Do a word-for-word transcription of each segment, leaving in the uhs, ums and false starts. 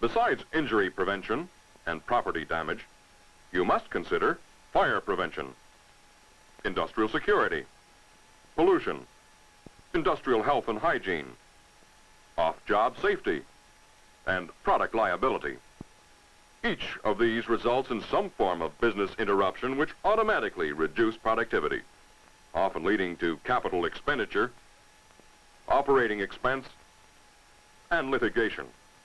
Besides injury prevention and property damage, you must consider fire prevention, industrial security, pollution, industrial health and hygiene, off-job safety, and product liability. Each of these results in some form of business interruption which automatically reduce productivity, often leading to capital expenditure, operating expense, and litigation.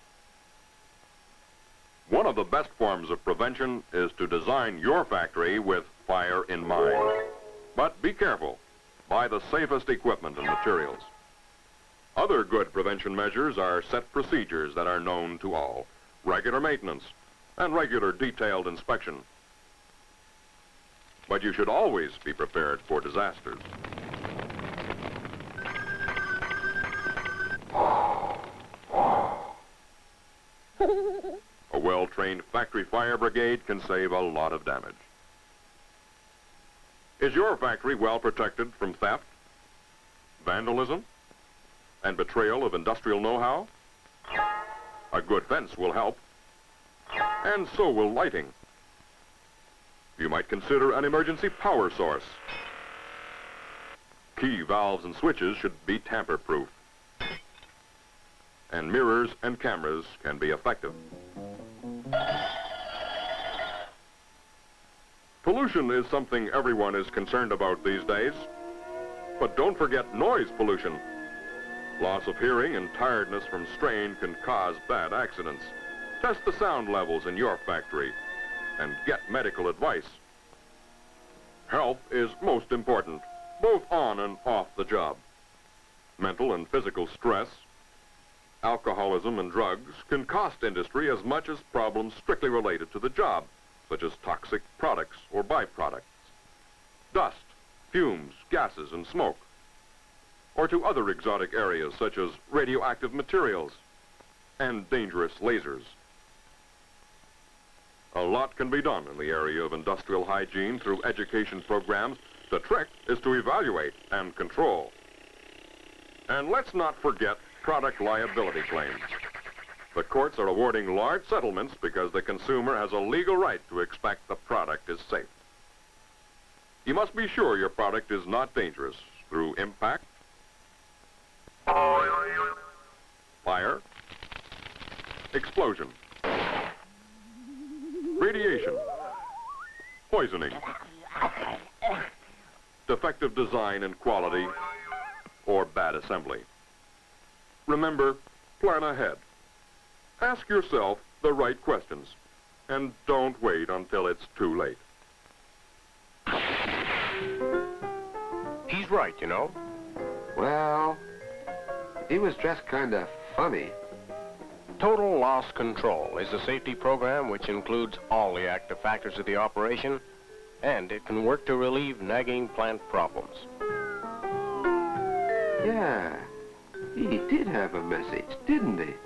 One of the best forms of prevention is to design your factory with fire in mind. But be careful. Buy the safest equipment and materials. Other good prevention measures are set procedures that are known to all, regular maintenance, and regular detailed inspection. But you should always be prepared for disasters. A well-trained factory fire brigade can save a lot of damage. Is your factory well protected from theft, vandalism, and betrayal of industrial know-how? A good fence will help, and so will lighting. You might consider an emergency power source. Key valves and switches should be tamper-proof, and mirrors and cameras can be effective. Pollution is something everyone is concerned about these days, but don't forget noise pollution. Loss of hearing and tiredness from strain can cause bad accidents. Test the sound levels in your factory and get medical advice. Health is most important, both on and off the job. Mental and physical stress, alcoholism and drugs can cost industry as much as problems strictly related to the job, such as toxic products or byproducts, dust, fumes, gases, and smoke, or to other exotic areas such as radioactive materials and dangerous lasers. A lot can be done in the area of industrial hygiene through education programs. The trick is to evaluate and control. And let's not forget product liability claims. The courts are awarding large settlements because the consumer has a legal right to expect the product is safe. You must be sure your product is not dangerous through impact, fire, explosion, radiation, poisoning, defective design and quality, or bad assembly. Remember, plan ahead. Ask yourself the right questions, and don't wait until it's too late. He's right, you know. Well, he was dressed kind of funny. Total Loss Control is a safety program which includes all the active factors of the operation, and it can work to relieve nagging plant problems. Yeah, he did have a message, didn't he?